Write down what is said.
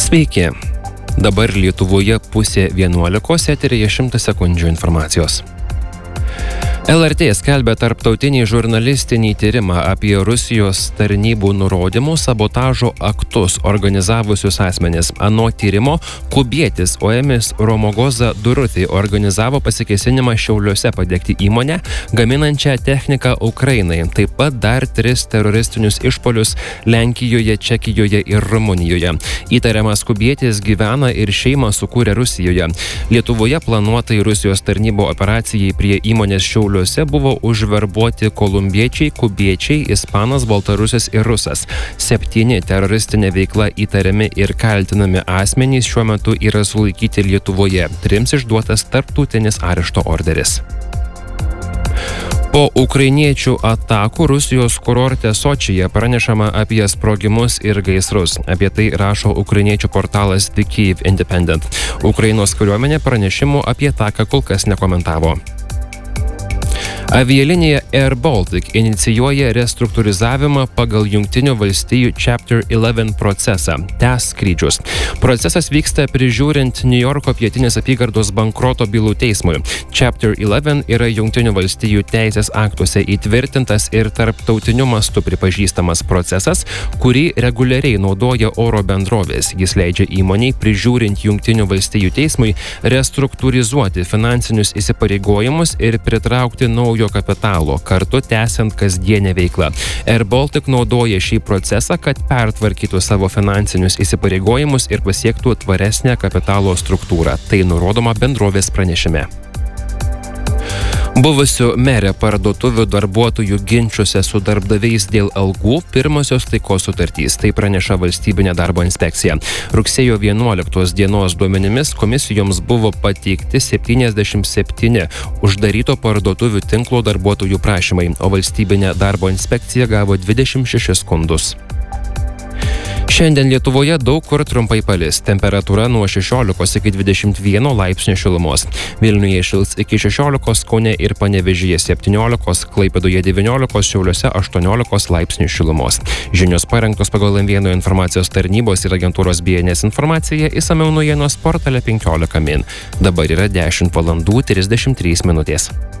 Sveiki. Dabar Lietuvoje 10:11, eteryje 100 sekundžių informacijos. LRT skelbia tarptautinį žurnalistinį tyrimą apie Rusijos tarnybų nurodymų sabotažo aktus organizavusius asmenis. Anot tyrimo, kubietis Oemis Romogoza Durutį organizavo pasikėsinimą Šiauliuose padegti įmonę, gaminančią techniką Ukrainai. Taip pat dar 3 teroristinius išpolius Lenkijoje, Čekijoje ir Rumunijoje. Įtariamas kubietis gyvena ir šeimą sukūrė Rusijoje. Lietuvoje planuotai Rusijos tarnybų operacijai prie įmonės Šiauliuose buvo užverbuoti kolumbiečiai, kubiečiai, ispanas, baltarusis ir rusas. 7 teroristinė veikla įtariami ir kaltinami asmenys šiuo metu yra sulaikyti Lietuvoje. 3 išduotas tarptautinis arešto orderis. Po ukrainiečių atakų Rusijos kurorte Sočyje pranešama apie sprogimus ir gaisrus. Apie tai rašo ukrainiečių portalas The Kyiv Independent. Ukrainos kariuomenė pranešimų apie ataką kol kas nekomentavo. Avialinija Air Baltic inicijuoja restruktūrizavimą pagal Jungtinių valstijų Chapter 11 procesą, tęs skrydžius. Procesas vyksta prižiūrint Niujorko pietinės apygardos bankroto bylų teismui. Chapter 11 yra Jungtinių valstijų teisės aktuose įtvirtintas ir tarptautiniu mastu pripažįstamas procesas, kurį reguliariai naudoja oro bendrovės. Jis leidžia įmoniai prižiūrint Jungtinių valstijų teismui restruktūrizuoti finansinius įsipareigojimus ir pritraukti naujo kapitalo, kartu tęsiant kasdienę veiklą. Air Baltic naudoja šį procesą, kad pertvarkytų savo finansinius įsipareigojimus ir pasiektų tvaresnę kapitalo struktūrą. Tai nurodoma bendrovės pranešime. Buvusių merė parduotuvių darbuotojų ginčiuose su darbdaviais dėl algų pirmosios taikos sutartys. Tai praneša Valstybinė darbo inspekcija. Rugsėjo 11 dienos duomenimis komisijoms buvo pateikti 77 uždaryto parduotuvių tinklo darbuotojų prašymai, o Valstybinė darbo inspekcija gavo 26 skundus. Šiandien Lietuvoje daug kur trumpai palis. Temperatūra nuo 16 iki 21 laipsnių šilumos. Vilniuje šils iki 16, Kaune ir Panevėžyje 17, Klaipėdoje 19, Šiauliuose 18 laipsnių šilumos. Žinios parengtos pagal M1 informacijos tarnybos ir agentūros BNS informacija, išsamiau naujienos portale 15 min. Dabar yra 10:33 min.